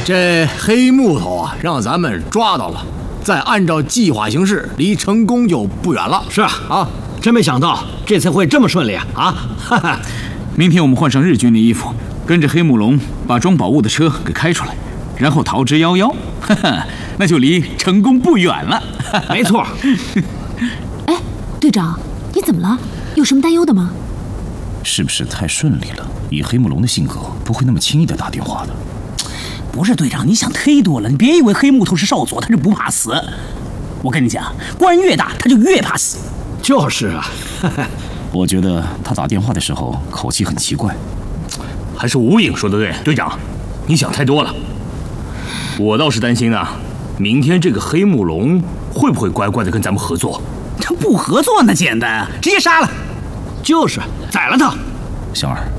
这黑木头啊，让咱们抓到了，再按照计划行事，离成功就不远了。 是啊，真没想到这次会这么顺利啊！哈哈， 明天我们换上日军的衣服，跟着黑木龙把装宝物的车给开出来，然后逃之夭夭，哈哈，那就离成功不远了。 没错。 哎，队长，你怎么了？有什么担忧的吗？ 是不是太顺利了？以黑木龙的性格，不会那么轻易的打电话的。 不是队长，你想忒多了。你别以为黑木头是少佐，他就不怕死。我跟你讲，官越大，他就越怕死。 就是啊。 我觉得他打电话的时候口气很奇怪。 还是吴影说的对，队长，你想太多了。我倒是担心啊，明天这个黑木龙会不会乖乖的跟咱们合作？ 他不合作那简单啊，直接杀了。 就是宰了他。 小二，